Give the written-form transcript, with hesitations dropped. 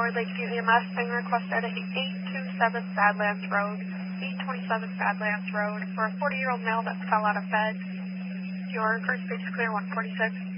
North Lakeview EMS, being requested at 827 Badlands Road, 827 Badlands Road, for a 40-year-old male that fell out of bed. Your first page is clear, 146.